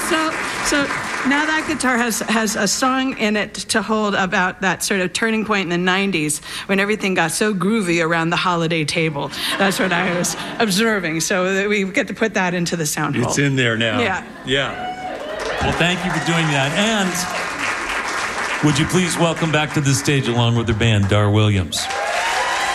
So now that guitar has a song in it to hold about that sort of turning point in the 90s when everything got so groovy around the holiday table. That's what I was observing. So we get to put that into the sound hole. It's in there now. Yeah. Well, thank you for doing that. And would you please welcome back to the stage along with their band, Dar Williams.